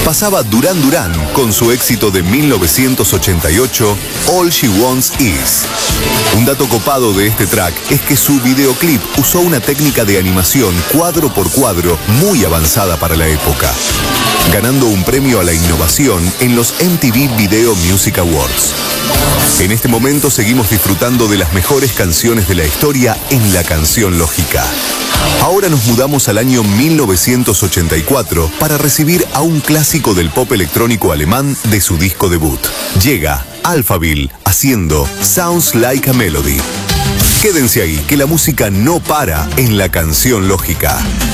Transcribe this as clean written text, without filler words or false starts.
pasaba Duran Duran con su éxito de 1988, All She Wants Is. Un dato copado de este track es que su videoclip usó una técnica de animación cuadro por cuadro muy avanzada para la época, ganando un premio a la innovación en los MTV Video Music Awards. En este momento seguimos disfrutando de las mejores canciones de la historia en La Canción Lógica. Ahora nos mudamos al año 1984 para recibir a un clásico del pop electrónico alemán de su disco debut. Llega Alphaville haciendo Sounds Like a Melody. Quédense ahí, que la música no para en La Canción Lógica.